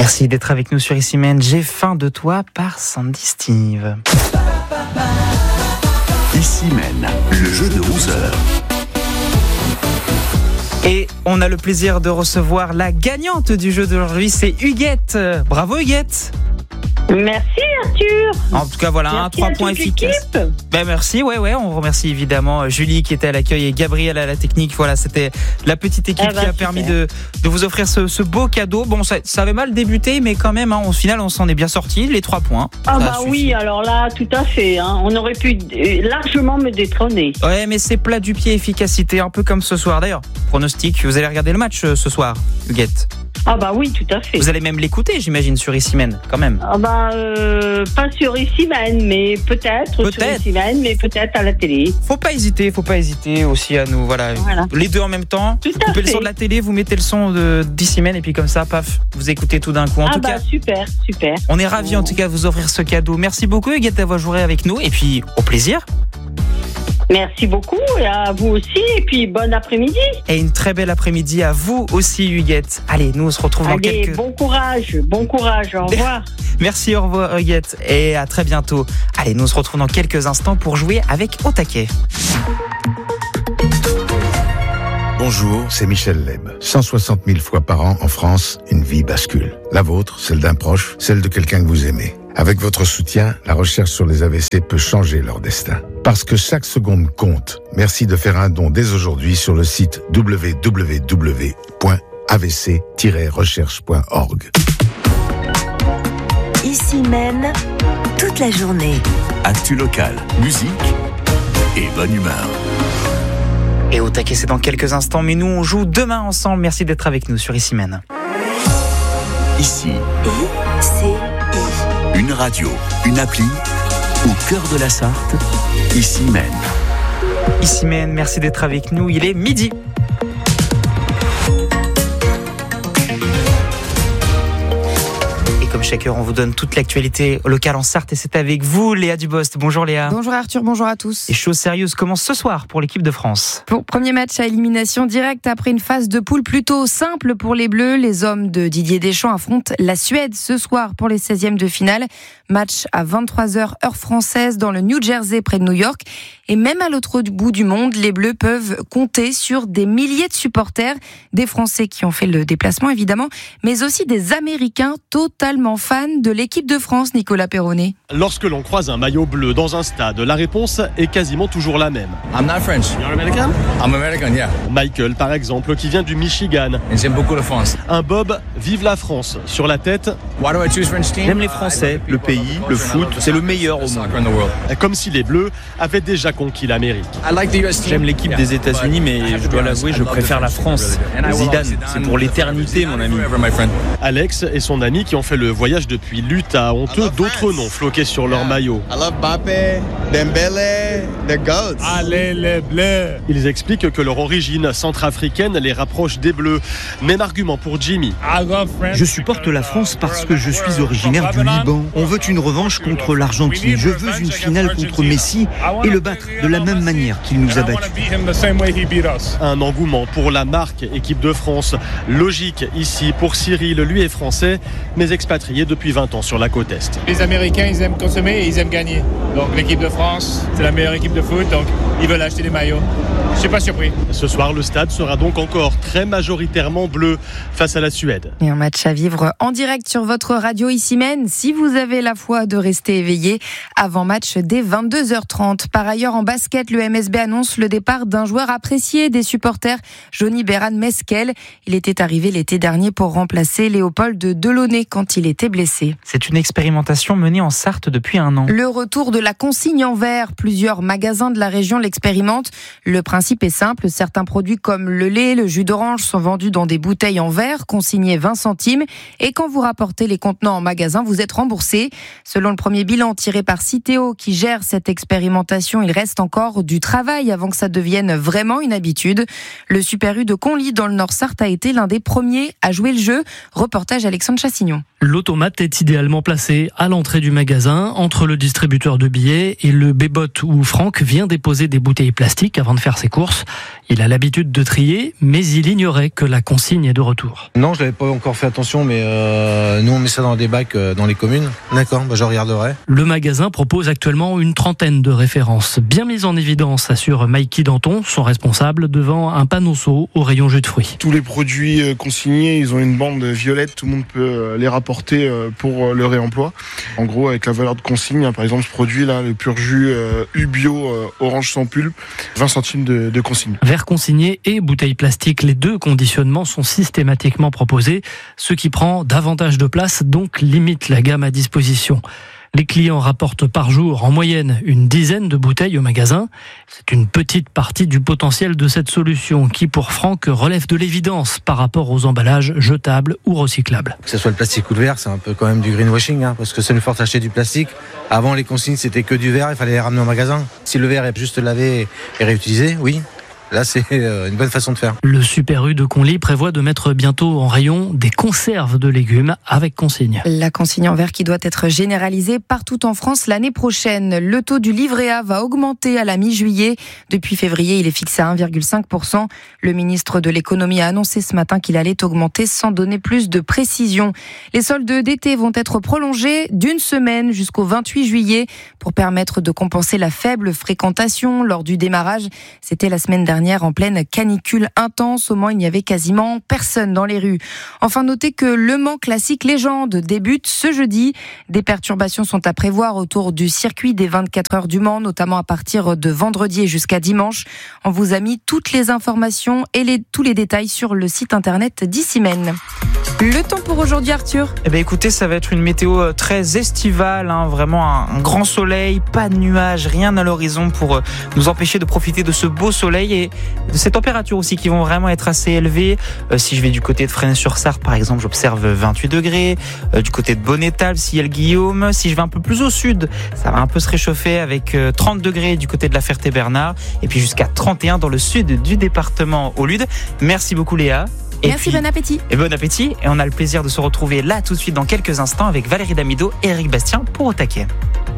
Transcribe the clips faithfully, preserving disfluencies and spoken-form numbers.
Merci d'être avec nous sur Issy-Mène. J'ai faim de toi par Sandy Steve. Issy-Mène, le jeu de onze heures. Et on a le plaisir de recevoir la gagnante du jeu d'aujourd'hui, c'est Huguette. Bravo Huguette. Merci Arthur. En tout cas voilà, un trois points efficaces. Ben merci, ouais ouais, on remercie évidemment Julie qui était à l'accueil et Gabriel à la technique. Voilà, c'était la petite équipe eh ben, qui a super. permis de, de vous offrir ce, ce beau cadeau. Bon, ça, ça avait mal débuté, mais quand même, hein, au final, on s'en est bien sorti, les trois points. Ah bah oui, alors là, tout à fait. Hein, on aurait pu largement me détrôner. Ouais, mais c'est plat du pied, efficacité, un peu comme ce soir. D'ailleurs, pronostic, vous allez regarder le match ce soir, Huguette? Ah bah oui, tout à fait. Vous allez même l'écouter, j'imagine, sur Issy-Mène, quand même. Ah bah euh, pas sur Issy-Mène, mais peut-être, peut-être sur Issy-Mène, mais peut-être à la télé. Faut pas hésiter, faut pas hésiter aussi à nous, voilà, voilà. Les deux en même temps. Tout vous coupez le son de la télé, vous mettez le son de, d'Issy-Mène et puis comme ça, paf, vous écoutez tout d'un coup. En ah tout bah cas, super, super. On est ravis en tout cas de vous offrir ce cadeau. Merci beaucoup Huguette d'avoir joué avec nous et puis au plaisir. Merci beaucoup et à vous aussi et puis bon après-midi. Et une très belle après-midi à vous aussi Huguette. Allez, nous on se retrouve Allez, dans quelques... bon courage, bon courage, au revoir. Merci, au revoir Huguette et à très bientôt. Allez, nous on se retrouve dans quelques instants pour jouer avec Au Taquet. Bonjour, c'est Michel Leb. cent soixante mille fois par an en France, une vie bascule. La vôtre, celle d'un proche, celle de quelqu'un que vous aimez. Avec votre soutien, la recherche sur les A V C peut changer leur destin. Parce que chaque seconde compte, merci de faire un don dès aujourd'hui sur le site w w w point a v c tiret recherche point org. Issy-Mène, toute la journée. Actu locale, musique et bonne humeur. Et Au Taquet, c'est dans quelques instants, mais nous on joue demain ensemble. Merci d'être avec nous sur Issy-Mène. Ici. I, C, I. Une radio, une appli, au cœur de la Sarthe, Issy-Mène. Issy-Mène, merci d'être avec nous, il est midi. Comme chaque heure, on vous donne toute l'actualité locale en Sarthe et c'est avec vous, Léa Dubost. Bonjour Léa. Bonjour Arthur, bonjour à tous. Et chose sérieuse commence ce soir pour l'équipe de France. Pour premier match à élimination directe après une phase de poule plutôt simple pour les Bleus, les hommes de Didier Deschamps affrontent la Suède ce soir pour les seizièmes de finale. Match à vingt-trois heures heure française dans le New Jersey près de New York. Et même à l'autre bout du monde, les Bleus peuvent compter sur des milliers de supporters, des Français qui ont fait le déplacement évidemment, mais aussi des Américains totalement fans de l'équipe de France, Nicolas Perronnet. Lorsque l'on croise un maillot bleu dans un stade, la réponse est quasiment toujours la même. I'm not French. You're American? I'm American, yeah. Michael, par exemple, qui vient du Michigan. J'aime beaucoup la France. Un bob Vive la France sur la tête. Why do I choose French team? J'aime les Français, le pays, le foot, c'est le meilleur au monde. Comme si les Bleus avaient déjà conquis l'Amérique. J'aime l'équipe des États-Unis, mais je dois l'avouer, je préfère la France. Zidane, c'est pour l'éternité, mon ami. Alex et son ami qui ont fait le voyage depuis l'Utah ont eux d'autres noms floqués sur leur maillot. Allez les Bleus. Ils expliquent que leur origine centrafricaine les rapproche des Bleus. Même argument pour Jimmy. Je supporte la France parce que je suis originaire du Liban. On veut une revanche contre l'Argentine. Je veux une finale contre Messi et le battre de la même manière qu'il nous a battus. Un engouement pour la marque équipe de France. Logique ici pour Cyril, lui est français, mais expatrié depuis vingt ans sur la côte Est. Les Américains, ils aiment consommer et ils aiment gagner. Donc l'équipe de France, c'est la meilleure équipe de foot, donc ils veulent acheter des maillots. Je suis pas surpris. Ce soir, le stade sera donc encore très majoritairement bleu face à la Suède. Et un match à vivre en direct sur votre radio Issy-Mène, si vous avez la foi de rester éveillé. Avant match dès vingt-deux heures trente. Par ailleurs, en basket, le M S B annonce le départ d'un joueur apprécié des supporters, Johnny Beran Meskel. Il était arrivé l'été dernier pour remplacer Léopold Delaunay quand il était blessé. C'est une expérimentation menée en Sarthe depuis un an. Le retour de la consigne en verre. Plusieurs magasins de la région l'expérimentent. Le principe est simple. Certains produits comme le lait, le jus d'orange sont vendus dans des bouteilles en verre, consignées vingt centimes. Et quand vous rapportez les contenants en magasin, vous êtes remboursé. Selon le premier bilan tiré par Citeo qui gère cette expérimentation, il reste encore du travail avant que ça devienne vraiment une habitude. Le Super U de Conly dans le Nord-Sarthe a été l'un des premiers à jouer le jeu. Reportage Alexandre Chassignon. L'automate est idéalement placé à l'entrée du magasin, entre le distributeur de billets et le bébot où Franck vient déposer des bouteilles plastiques avant de faire ses courses. courses. Il a l'habitude de trier, mais il ignorait que la consigne est de retour. Non, je n'avais pas encore fait attention, mais euh, nous on met ça dans des bacs euh, dans les communes. D'accord, bah, je regarderai. Le magasin propose actuellement une trentaine de références, bien mises en évidence, assure Mikey Danton, son responsable, devant un panneau au rayon jus de fruits. Tous les produits consignés, ils ont une bande violette, tout le monde peut les rapporter pour le réemploi. En gros, avec la valeur de consigne, par exemple ce produit là, le pur jus U bio orange sans pulpe, vingt centimes de, de consigne. Verre consigné et bouteilles plastiques, les deux conditionnements sont systématiquement proposés, ce qui prend davantage de place, donc limite la gamme à disposition. Les clients rapportent par jour en moyenne une dizaine de bouteilles au magasin. C'est une petite partie du potentiel de cette solution qui, pour Franck, relève de l'évidence par rapport aux emballages jetables ou recyclables. Que ce soit le plastique ou le verre, c'est un peu quand même du greenwashing, hein, parce que ça nous force à acheter du plastique. Avant, les consignes, c'était que du verre, il fallait les ramener au magasin. Si le verre est juste lavé et réutilisé, oui. Là, c'est une bonne façon de faire. Le Super U de Conly prévoit de mettre bientôt en rayon des conserves de légumes avec consigne. La consigne en verre qui doit être généralisée partout en France l'année prochaine. Le taux du livret A va augmenter à la mi-juillet. Depuis février, il est fixé à un virgule cinq pour cent. Le ministre de l'économie a annoncé ce matin qu'il allait augmenter sans donner plus de précision. Les soldes d'été vont être prolongés d'une semaine jusqu'au vingt-huit juillet pour permettre de compenser la faible fréquentation lors du démarrage. C'était la semaine dernière. En pleine canicule intense, au Mans, il n'y avait quasiment personne dans les rues. Enfin, notez que le Mans Classique Légende débute ce jeudi. Des perturbations sont à prévoir autour du circuit des vingt-quatre heures du Mans, notamment à partir de vendredi et jusqu'à dimanche. On vous a mis toutes les informations et les, tous les détails sur le site internet d'Issymène. Le temps pour aujourd'hui, Arthur ? Eh bien, écoutez, ça va être une météo très estivale, hein, vraiment un, un grand soleil, pas de nuages, rien à l'horizon pour nous empêcher de profiter de ce beau soleil et de ces températures aussi qui vont vraiment être assez élevées. Euh, si je vais du côté de Fresnes-sur-Sarthe, par exemple, j'observe vingt-huit degrés. Euh, du côté de Bonnetal, Ciel-Guillaume. Si je vais un peu plus au sud, ça va un peu se réchauffer avec euh, trente degrés du côté de la Ferté-Bernard et puis jusqu'à trente et un dans le sud du département au Lude. Merci beaucoup, Léa. Et Merci, puis, bon appétit. Et bon appétit. Et on a le plaisir de se retrouver là tout de suite dans quelques instants avec Valérie Damido et Eric Bastien pour Au Taquet.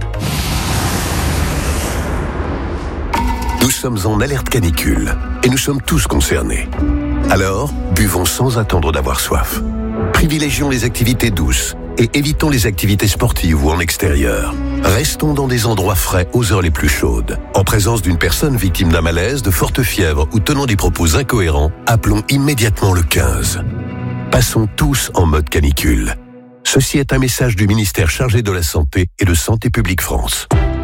Nous sommes en alerte canicule et nous sommes tous concernés. Alors, buvons sans attendre d'avoir soif. Privilégions les activités douces et évitons les activités sportives ou en extérieur. Restons dans des endroits frais aux heures les plus chaudes. En présence d'une personne victime d'un malaise, de forte fièvre ou tenant des propos incohérents, appelons immédiatement le quinze. Passons tous en mode canicule. Ceci est un message du ministère chargé de la Santé et de Santé publique France.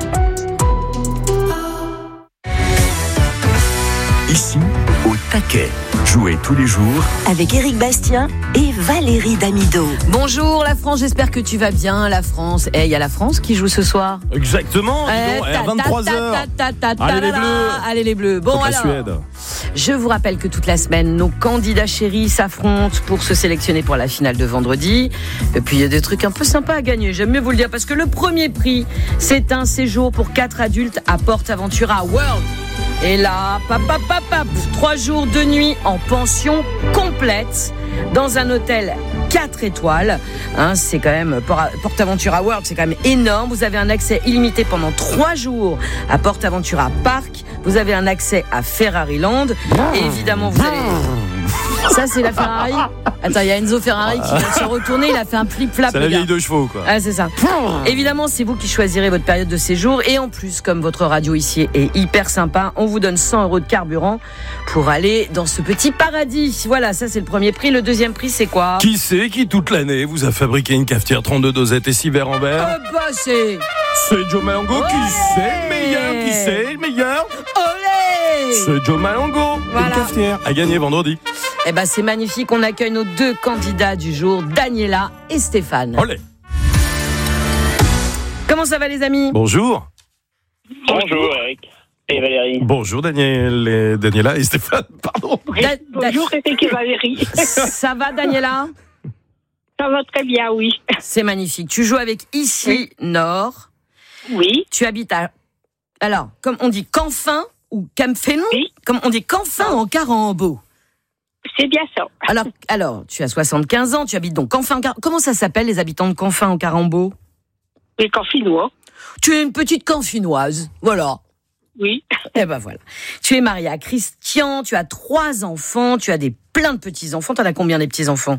Ici, au taquet. Jouez tous les jours avec Eric Bastien et Valérie Damido. Bonjour la France, j'espère que tu vas bien. La France, eh, il y a la France qui joue ce soir. Exactement, eh, à vingt-trois heures. Allez les Bleus. Allez les Bleus. Bon alors, Suède. Je vous rappelle que toute la semaine, nos candidats chéris s'affrontent pour se sélectionner pour la finale de vendredi. Et puis il y a des trucs un peu sympas à gagner, j'aime mieux vous le dire, parce que le premier prix, c'est un séjour pour quatre adultes à PortAventura World. Et là, pap, pap, pap, pap, trois jours de nuit en pension complète dans un hôtel quatre étoiles. Hein, c'est quand même PortAventura World, c'est quand même énorme. Vous avez un accès illimité pendant trois jours à PortAventura Park. Vous avez un accès à Ferrari Land. Et évidemment, vous allez... Ça, c'est la Ferrari. Attends, il y a Enzo Ferrari qui vient de se retourner. Il a fait un flip-flap. C'est la vieille de chevaux, quoi. Ah, c'est ça. Évidemment, c'est vous qui choisirez votre période de séjour. Et en plus, comme votre radio ici est hyper sympa, on vous donne cent euros de carburant pour aller dans ce petit paradis. Voilà, ça, c'est le premier prix. Le deuxième prix, c'est quoi ? Qui c'est qui, toute l'année, vous a fabriqué une cafetière trente-deux dosettes et six verres en verre ? Euh, bah, c'est... C'est Joe Malongo. Olé. Qui c'est le meilleur ? Qui c'est le meilleur ? Olé ! C'est Joe Malongo. Voilà. Une cafetière à gagner vendredi. Eh ben, c'est magnifique. On accueille nos deux candidats du jour, Daniela et Stéphane. Olé. Comment ça va, les amis ? Bonjour. Bonjour, Eric et Valérie. Bonjour, Daniel et Daniela et Stéphane, pardon. Da- Bonjour, Eric et Valérie. Ça va, Daniela ? Ça va très bien, oui. C'est magnifique. Tu joues avec Ici oui. Nord. Oui. Tu habites à... Alors, comme on dit Canfin ou Camphénon, oui. Comme on dit Canfin en Carambeau. C'est bien ça. Alors, alors, tu as soixante-quinze ans, tu habites donc Canfin. Comment ça s'appelle, les habitants de Canfin en Carambeau ? Les Canfinois. Tu es une petite Canfinoise, voilà. oui. Eh ben voilà. Tu es mariée à Christian, tu as trois enfants, tu as des plein de petits-enfants. T'en as combien des petits-enfants?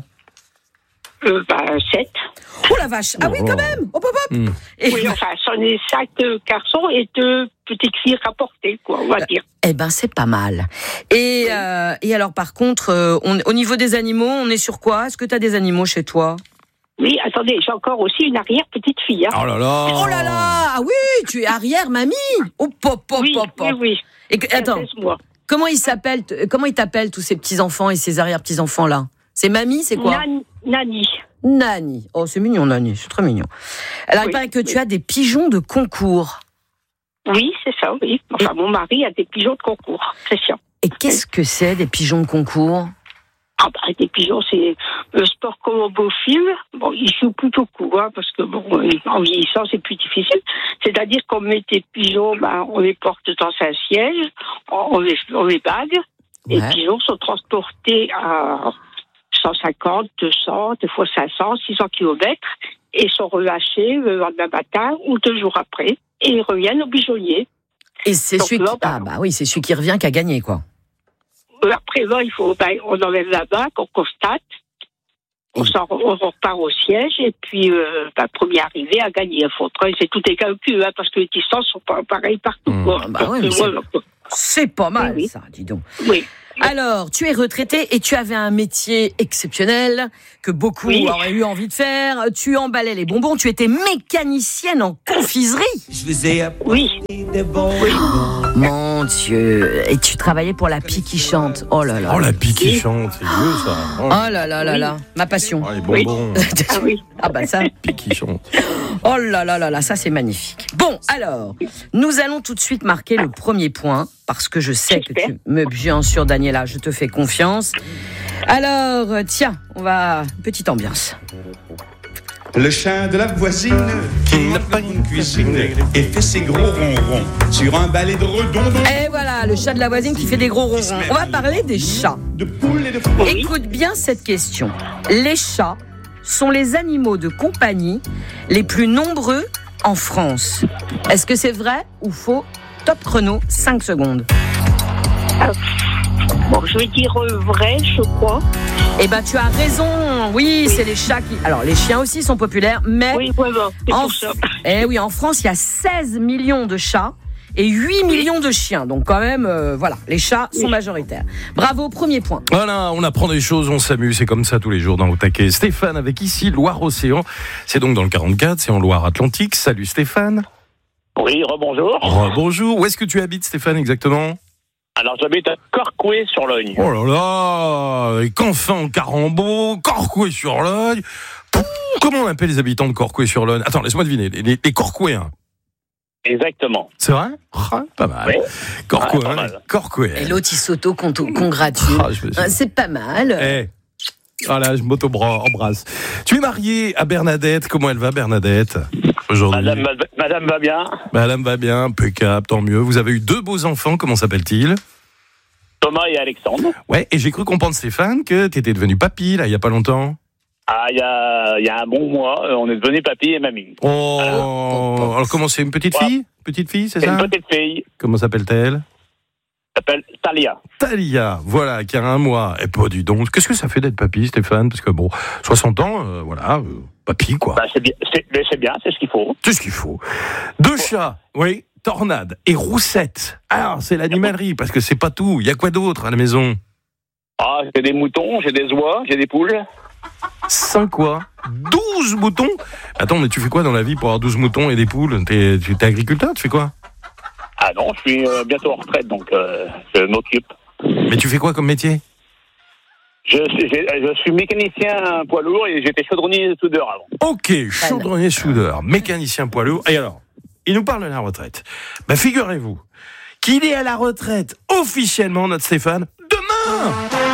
Euh, bah, sept. Oh la vache. Ah oui, quand même. Hop, hop, hop. Mmh. Et... Oui, enfin, j'en ai cinq garçons et deux petites filles rapportées, quoi, on va dire. Eh ben, c'est pas mal. Et, oui. euh, et alors, par contre, euh, on, au niveau des animaux, on est sur quoi? Est-ce que tu as des animaux chez toi? Oui, attendez, j'ai encore aussi une arrière-petite-fille. Hein. Oh là là. Oh là là. Ah oui, tu es arrière-mamie. Oh, pop, pop, oui, pop, pop. Oui, oui. Et, attends, comment ils s'appellent, comment ils t'appellent, tous ces petits-enfants et ces arrière-petits-enfants-là? C'est mamie, c'est quoi? Nan, Nani. Nani. Oh, c'est mignon, Nani. C'est très mignon. Alors, oui, il paraît que oui. tu as des pigeons de concours. Oui, c'est ça, oui. Enfin, et... mon mari a des pigeons de concours, c'est sûr. Et qu'est-ce que c'est, des pigeons de concours? Ah bah, des pigeons, c'est le sport comme au beau film. Bon, ils jouent plutôt court, hein, parce que bon, en vieillissant, c'est plus difficile. C'est-à-dire qu'on met des pigeons, bah, on les porte dans un siège, on les, on les bague. Ouais. Et les pigeons sont transportés à cent cinquante, deux cents, des fois cinq cents, six cents kilomètres, et sont relâchés le lendemain matin ou deux jours après, et ils reviennent au pigeonnier. Et c'est celui là, qui... Ah bah oui, c'est celui qui revient qui a gagné, quoi. Après, là, il faut, ben, on enlève la bague, on constate, on, oui. on repart au siège, et puis, euh, ben, premier arrivé a gagné. C'est tout est calculé, hein, parce que les distances sont pas pareilles partout, mmh. quoi. Bah oui, c'est... Voilà, quoi. C'est pas mal, oui. ça, dis donc. Oui. Alors, tu es retraitée et tu avais un métier exceptionnel que beaucoup oui. auraient eu envie de faire. Tu emballais les bonbons, tu étais mécanicienne en confiserie. Je faisais oui. des bonbons. Oui. Oh, mon Dieu. Et tu travaillais pour la Pie qui chante. Oh là là. Oh, la Pie qui chante, c'est vieux ça. Oh, oh là là là oui. là. Ma passion. Oh, les bonbons. Oui. ah oui. Ah bah ça. Pie qui chante. Oh là là là là, ça c'est magnifique. Bon, alors, nous allons tout de suite marquer le premier point, parce que je sais que tu me... Bien sûr, Daniela, je te fais confiance. Alors, tiens, on va... Petite ambiance. Le chat de la voisine qui n'a pas une cuisine et fait ses gros ronrons sur un balai de redondons. Et voilà, le chat de la voisine qui fait des gros ronrons. On va parler des chats. De poules et de fruits. Écoute bien cette question. Les chats sont les animaux de compagnie les plus nombreux en France. Est-ce que c'est vrai ou faux? Top chrono, cinq secondes. Euh, bon, je vais dire vrai, je crois. Eh ben, tu as raison. Oui, oui, c'est les chats qui... Alors, les chiens aussi sont populaires, mais... Oui, ouais, bon, c'est en... pour ça. Eh oui, en France, il y a seize millions de chats et huit millions de chiens. Donc, quand même, euh, voilà, les chats sont oui. majoritaires. Bravo, premier point. Voilà, on apprend des choses, on s'amuse. C'est comme ça tous les jours dans Au Taquet. Stéphane avec ici Loire-Océan. C'est donc dans le quarante-quatre, c'est en Loire-Atlantique. Salut Stéphane. Oui, rebonjour. Rebonjour. Où est-ce que tu habites, Stéphane, exactement? Alors, j'habite à Corcouët-sur-Logne. Oh là là, et qu'enfin Carambeau, Corcouët-sur-Logne. Comment on appelle les habitants de Corcouët-sur-Logne? Attends, laisse-moi deviner, les, les, les Corcouéens. Exactement. C'est vrai? Ah, pas mal. Oui. Corcouët, ah, Corcouët. Et l'autre, il s'auto-congratule. Ah, ah, c'est pas mal. Eh. Voilà, je m'auto-embrasse. Tu es mariée à Bernadette. Comment elle va, Bernadette, aujourd'hui? Madame, Madame va bien. Madame va bien, impeccable, tant mieux. Vous avez eu deux beaux enfants, comment s'appellent-ils? Thomas et Alexandre. Ouais, et j'ai cru comprendre, Stéphane, que tu étais devenu papy, là, il y a pas longtemps. Ah, il y a, y a un bon mois, on est devenu papy et mamie. Oh, alors, alors comment c'est, une petite ouais. fille? Petite fille, c'est ça? Une petite fille. Comment s'appelle-t-elle? S'appelle Talia. Talia, voilà, qui a un mois. Et pas du donc. Qu'est-ce que ça fait d'être papy, Stéphane? Parce que bon, soixante ans, euh, voilà, euh, papy, quoi. Bah, c'est bien, c'est, c'est bien, c'est ce qu'il faut. C'est ce qu'il faut. Deux chats, oui, Tornade et Roussette. Alors, c'est l'animalerie, parce que c'est pas tout. Il y a quoi d'autre à la maison? Ah, j'ai des moutons, j'ai des oies, j'ai des poules. Cinq quoi? Douze moutons? Attends, mais tu fais quoi dans la vie pour avoir douze moutons et des poules? T'es, t'es agriculteur, tu fais quoi? Ah non, je suis euh, bientôt en retraite, donc euh, je m'occupe. Mais tu fais quoi comme métier? je suis, je suis mécanicien poids lourd et j'étais chaudronnier soudeur avant. Ok, chaudronnier soudeur, mécanicien poids lourd. Et alors, il nous parle de la retraite. Ben, figurez-vous qu'il est à la retraite officiellement, notre Stéphane, demain.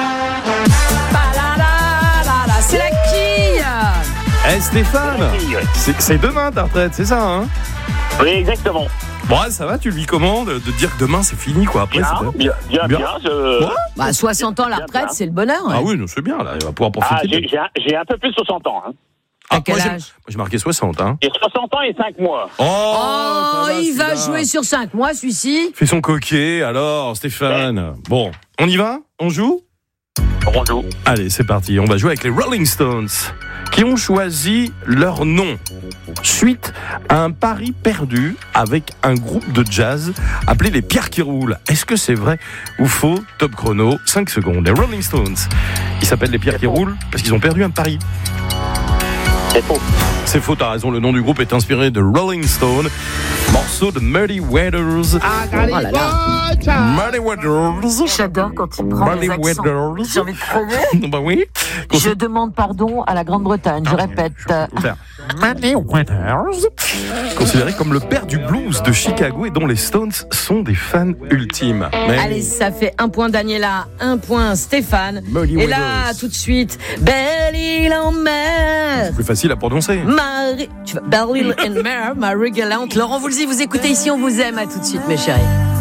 C'est la quille. Eh Stéphane, c'est, c'est demain ta retraite, c'est ça, hein? Oui, exactement. Bon, ça va, tu le vis comment de, de dire que demain c'est fini, quoi? Après, bien, c'est bien, bien, bien, bien. Je... Ouais. Bah, soixante ans la retraite, bien, c'est le bonheur. Ah ouais. Oui, non, c'est bien, là, il va pouvoir profiter. Ah, j'ai, de... j'ai, un, j'ai un peu plus de soixante ans. Hein. À Ah, quel moi, j'ai, âge moi, j'ai marqué soixante. Hein. J'ai soixante ans et cinq mois. Oh, Oh, ça va, il va celui-là. jouer sur cinq mois, celui-ci. Fais son coquet, alors, Stéphane. Bon, on y va ? On joue ? On joue. Allez, c'est parti. On va jouer avec les Rolling Stones, qui ont choisi leur nom suite à un pari perdu avec un groupe de jazz appelé les Pierres qui roulent. Est-ce que c'est vrai ou faux ? Top chrono, cinq secondes. Les Rolling Stones, ils s'appellent les Pierres qui roulent parce qu'ils ont perdu un pari. C'est faux. C'est faux, t'as raison. Le nom du groupe est inspiré de Rolling Stone, morceau de Muddy Waters. Oh là là. Muddy Waters. J'adore quand il prend Muddy les accents. Waters. J'ai envie de crever. Bah oui. Je demande pardon à la Grande-Bretagne. Je répète. Muddy Waters. Considéré comme le père du blues de Chicago et dont les Stones sont des fans ultimes. Mais... Allez, ça fait un point Daniela, un point Stéphane. Muddy Et là, Waters. tout de suite, Belle île en mer. Plus facile à prononcer. Marie, tu vas, Belle île en mer, Marie galante. Laurent Voulzy, vous écoutez ici, on vous aime. À tout de suite, mes chéris.